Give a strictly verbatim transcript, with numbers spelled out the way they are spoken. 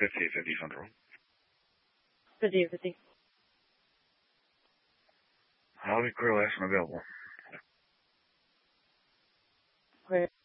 fifty fifty Central. fifty fifty. Howdy, crew, last one available. Okay.